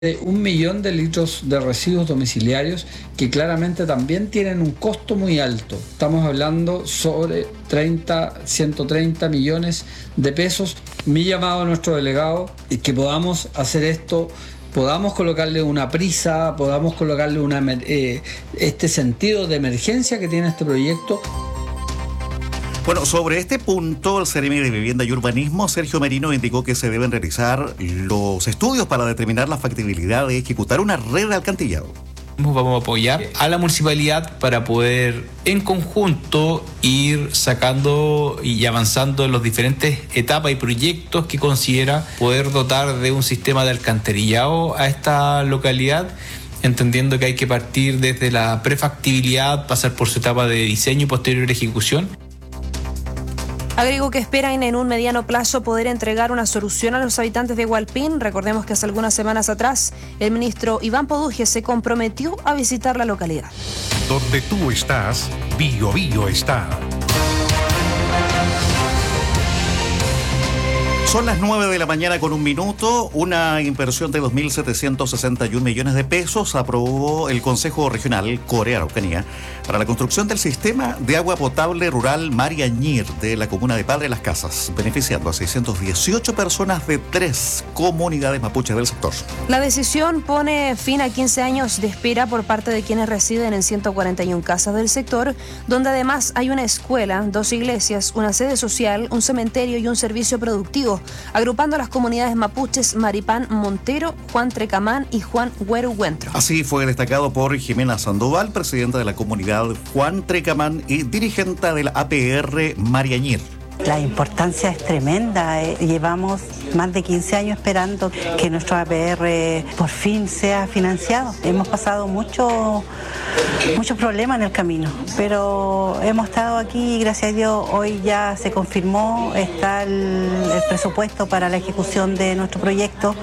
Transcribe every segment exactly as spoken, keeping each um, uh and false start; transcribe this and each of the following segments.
de un millón de litros de residuos domiciliarios que claramente también tienen un costo muy alto. Estamos hablando sobre treinta, ciento treinta millones de pesos. Mi llamado a nuestro delegado es que podamos hacer esto, podamos colocarle una prisa, podamos colocarle una, eh, este sentido de emergencia que tiene este proyecto. Bueno, sobre este punto, el Seremi de Vivienda y Urbanismo, Sergio Merino, indicó que se deben realizar los estudios para determinar la factibilidad de ejecutar una red de alcantarillado. Vamos a apoyar a la municipalidad para poder en conjunto ir sacando y avanzando en las diferentes etapas y proyectos que considera poder dotar de un sistema de alcantarillado a esta localidad, entendiendo que hay que partir desde la prefactibilidad, pasar por su etapa de diseño y posterior ejecución. Agregó que esperan en un mediano plazo poder entregar una solución a los habitantes de Hualpín. Recordemos que hace algunas semanas atrás el ministro Iván Poduje se comprometió a visitar la localidad. Donde tú estás, Bio Bio está. Son las nueve de la mañana con un minuto. Una inversión de dos mil setecientos sesenta y un millones de pesos aprobó el Consejo Regional Corea Araucanía para la construcción del sistema de agua potable rural Mariañir de la comuna de Padre Las Casas, beneficiando a seiscientas dieciocho personas de tres comunidades mapuches del sector. La decisión pone fin a quince años de espera por parte de quienes residen en ciento cuarenta y una casas del sector, donde además hay una escuela, dos iglesias, una sede social, un cementerio y un servicio productivo, agrupando a las comunidades mapuches Maripán Montero, Juan Trecamán y Juan Hueruhuentro. Así fue destacado por Jimena Sandoval, presidenta de la comunidad Juan Trecamán y dirigente de la A P R Mariañir. La importancia es tremenda. Llevamos más de quince años esperando que nuestro A P R por fin sea financiado. Hemos pasado mucho, muchos problemas en el camino, pero hemos estado aquí y gracias a Dios hoy ya se confirmó, está el, el presupuesto para la ejecución de nuestro proyecto.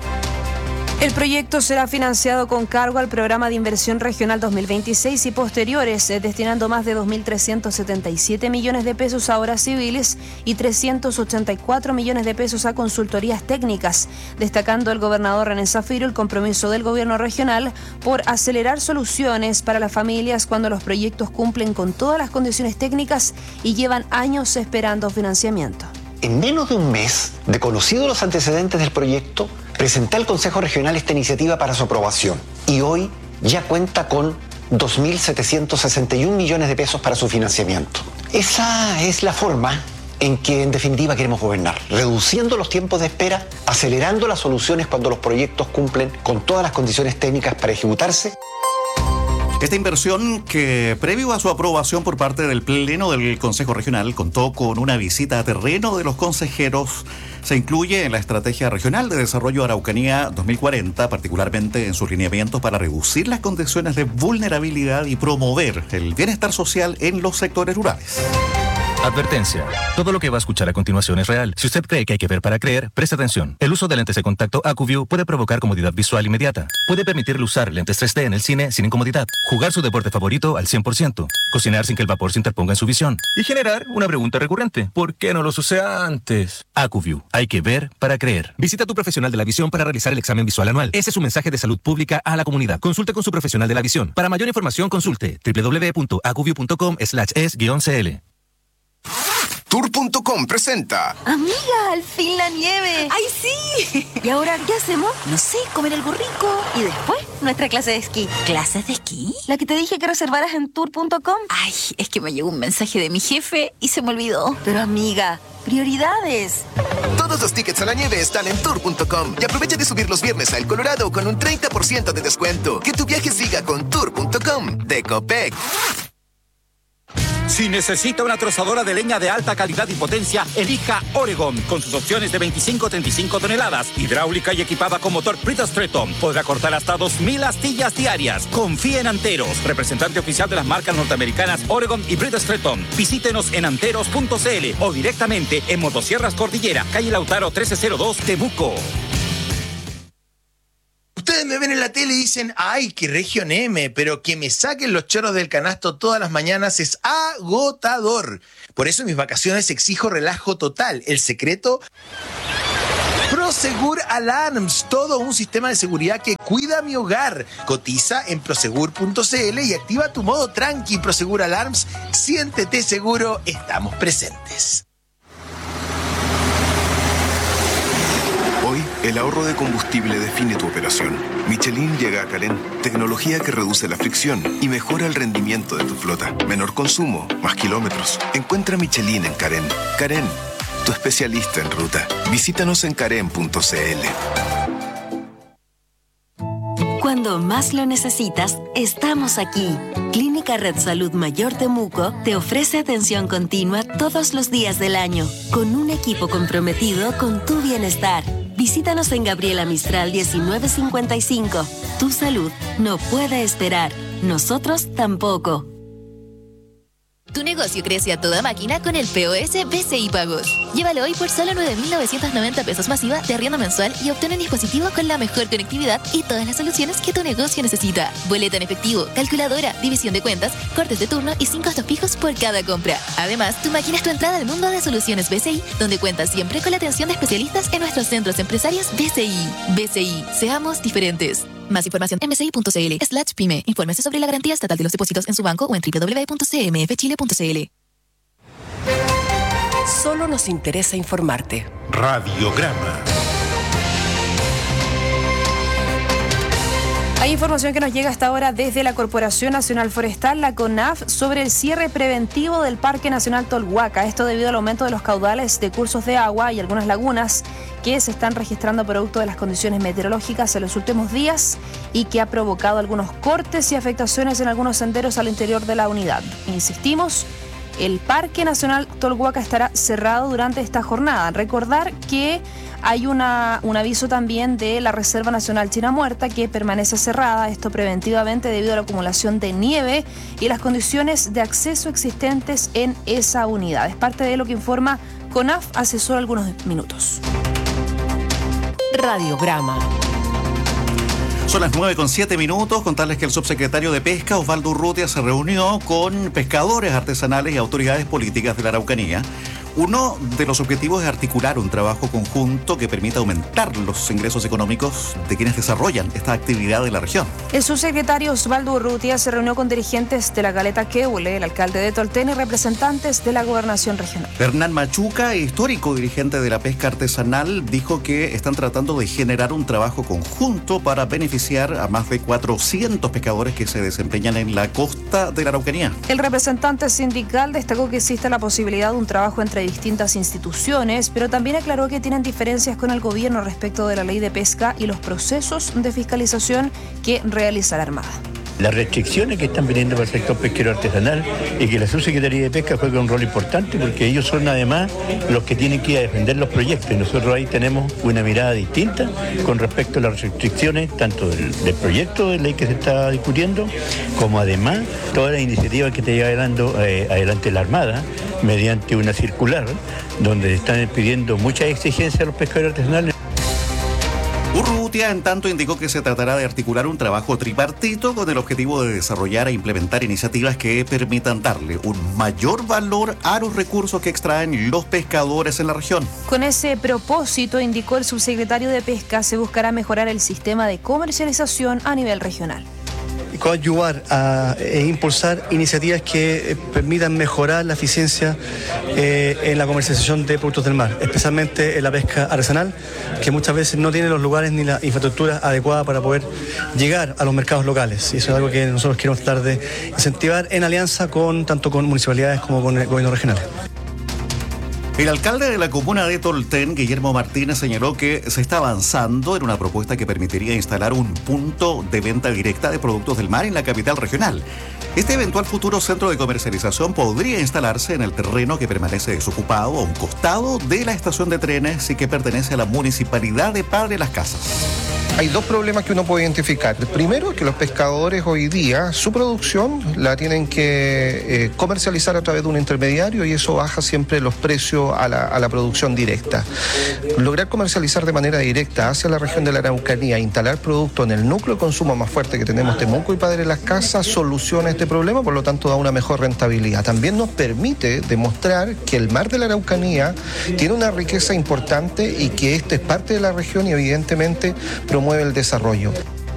El proyecto será financiado con cargo al Programa de Inversión Regional dos mil veintiséis y posteriores, eh, destinando más de dos mil trescientos setenta y siete millones de pesos a obras civiles y trescientos ochenta y cuatro millones de pesos a consultorías técnicas, destacando el gobernador René Zafiro el compromiso del gobierno regional por acelerar soluciones para las familias cuando los proyectos cumplen con todas las condiciones técnicas y llevan años esperando financiamiento. En menos de un mes de conocidos los antecedentes del proyecto, presenté al Consejo Regional esta iniciativa para su aprobación y hoy ya cuenta con dos mil setecientos sesenta y un millones de pesos para su financiamiento. Esa es la forma en que en definitiva queremos gobernar, reduciendo los tiempos de espera, acelerando las soluciones cuando los proyectos cumplen con todas las condiciones técnicas para ejecutarse. Esta inversión, que previo a su aprobación por parte del Pleno del Consejo Regional, contó con una visita a terreno de los consejeros, se incluye en la Estrategia Regional de Desarrollo Araucanía dos mil cuarenta, particularmente en sus lineamientos para reducir las condiciones de vulnerabilidad y promover el bienestar social en los sectores rurales. Advertencia. Todo lo que va a escuchar a continuación es real. Si usted cree que hay que ver para creer, preste atención. El uso de lentes de contacto AcuView puede provocar comodidad visual inmediata. Puede permitirle usar lentes tres D en el cine sin incomodidad, jugar su deporte favorito al cien por ciento, cocinar sin que el vapor se interponga en su visión y generar una pregunta recurrente. ¿Por qué no los usé antes? AcuView. Hay que ver para creer. Visita a tu profesional de la visión para realizar el examen visual anual. Ese es un mensaje de salud pública a la comunidad. Consulte con su profesional de la visión. Para mayor información, consulte doble u doble u doble u punto acuview punto com slash es guión c l. Tour punto com presenta. Amiga, al fin la nieve. ¡Ay, sí! ¿Y ahora qué hacemos? No sé, comer algo rico. Y después, nuestra clase de esquí. ¿Clases de esquí? La que te dije que reservaras en tour punto com. Ay, es que me llegó un mensaje de mi jefe y se me olvidó. Pero amiga, prioridades. Todos los tickets a la nieve están en tour punto com. Y aprovecha de subir los viernes a El Colorado con un treinta por ciento de descuento. Que tu viaje siga con tour punto com de Copec. Si necesita una trozadora de leña de alta calidad y potencia, elija Oregon, con sus opciones de veinticinco a treinta y cinco toneladas, hidráulica y equipada con motor Bridgestone. Podrá cortar hasta dos mil astillas diarias. Confíe en Anteros, representante oficial de las marcas norteamericanas Oregon y Bridgestone. Visítenos en anteros punto c l o directamente en Motosierras Cordillera, calle Lautaro trece cero dos, Temuco. Ustedes me ven en la tele y dicen, ay, qué región M, pero que me saquen los chorros del canasto todas las mañanas es agotador. Por eso en mis vacaciones exijo relajo total. El secreto... Prost Prosegur Alarms, todo un sistema de seguridad que cuida mi hogar. Cotiza en prosegur punto c l y activa tu modo tranqui. Prosegur Alarms, siéntete seguro, estamos presentes. Hoy, el ahorro de combustible define tu operación. Michelin llega a Carén, tecnología que reduce la fricción y mejora el rendimiento de tu flota. Menor consumo, más kilómetros. Encuentra Michelin en Carén. Carén, tu especialista en ruta. Visítanos en carén punto c l. Cuando más lo necesitas, estamos aquí. Clínica Red Salud Mayor Temuco te ofrece atención continua todos los días del año, con un equipo comprometido con tu bienestar. Visítanos en Gabriela Mistral diecinueve cincuenta y cinco. Tu salud no puede esperar. Nosotros tampoco. Tu negocio crece a toda máquina con el P O S B C I Pagos. Llévalo hoy por solo nueve mil novecientos noventa pesos masiva de arriendo mensual y obtén un dispositivo con la mejor conectividad y todas las soluciones que tu negocio necesita. Boleta en efectivo, calculadora, división de cuentas, cortes de turno y sin costos fijos por cada compra. Además, tu máquina es tu entrada al mundo de soluciones B C I, donde cuentas siempre con la atención de especialistas en nuestros centros empresarios B C I. B C I, seamos diferentes. Más información en bci.cl slash pyme. Infórmese sobre la garantía estatal de los depósitos en su banco o en doble u doble u doble u punto c m f chile punto c l. Solo nos interesa informarte. Radiograma. Hay información que nos llega hasta ahora desde la Corporación Nacional Forestal, la CONAF, sobre el cierre preventivo del Parque Nacional Tolhuaca. Esto debido al aumento de los caudales de cursos de agua y algunas lagunas que se están registrando producto de las condiciones meteorológicas en los últimos días y que ha provocado algunos cortes y afectaciones en algunos senderos al interior de la unidad. Insistimos, el Parque Nacional Tolhuaca estará cerrado durante esta jornada. Recordar que hay una, un aviso también de la Reserva Nacional China Muerta que permanece cerrada, esto preventivamente debido a la acumulación de nieve y las condiciones de acceso existentes en esa unidad. Es parte de lo que informa CONAF hace solo algunos minutos. Radiograma. Son las nueve con siete minutos. Contarles que el subsecretario de Pesca, Osvaldo Urrutia, se reunió con pescadores artesanales y autoridades políticas de la Araucanía. Uno de los objetivos es articular un trabajo conjunto que permita aumentar los ingresos económicos de quienes desarrollan esta actividad en la región. El subsecretario Osvaldo Urrutia se reunió con dirigentes de la Caleta Queule, el alcalde de Tolten y representantes de la gobernación regional. Hernán Machuca, histórico dirigente de la pesca artesanal, dijo que están tratando de generar un trabajo conjunto para beneficiar a más de cuatrocientos pescadores que se desempeñan en la costa de la Araucanía. El representante sindical destacó que existe la posibilidad de un trabajo entre distintas instituciones, pero también aclaró que tienen diferencias con el gobierno respecto de la ley de pesca y los procesos de fiscalización que realiza la Armada. Las restricciones que están viniendo para el sector pesquero artesanal y que la Subsecretaría de Pesca juega un rol importante porque ellos son además los que tienen que ir a defender los proyectos y nosotros ahí tenemos una mirada distinta con respecto a las restricciones tanto del, del proyecto de ley que se está discutiendo como además todas las iniciativas que está llevando eh, adelante la Armada mediante una circular donde están pidiendo muchas exigencias a los pescadores artesanales. Urrutia, en tanto, indicó que se tratará de articular un trabajo tripartito con el objetivo de desarrollar e implementar iniciativas que permitan darle un mayor valor a los recursos que extraen los pescadores en la región. Con ese propósito, indicó el subsecretario de Pesca, se buscará mejorar el sistema de comercialización a nivel regional. Coadyuvar a, e impulsar iniciativas que eh, permitan mejorar la eficiencia eh, en la comercialización de productos del mar, especialmente en la pesca artesanal, que muchas veces no tiene los lugares ni la infraestructura adecuada para poder llegar a los mercados locales. Y eso es algo que nosotros queremos tratar de incentivar en alianza con tanto con municipalidades como con el gobierno regional. El alcalde de la comuna de Tolten, Guillermo Martínez, señaló que se está avanzando en una propuesta que permitiría instalar un punto de venta directa de productos del mar en la capital regional. Este eventual futuro centro de comercialización podría instalarse en el terreno que permanece desocupado a un costado de la estación de trenes y que pertenece a la municipalidad de Padre Las Casas. Hay dos problemas que uno puede identificar. El primero es que los pescadores hoy día, su producción la tienen que eh, comercializar a través de un intermediario y eso baja siempre los precios a la, a la producción directa. Lograr comercializar de manera directa hacia la región de la Araucanía, instalar productos en el núcleo de consumo más fuerte que tenemos, Temuco y Padre Las Casas, soluciona este problema, por lo tanto da una mejor rentabilidad. También nos permite demostrar que el mar de la Araucanía tiene una riqueza importante y que este es parte de la región y evidentemente promueve el desarrollo.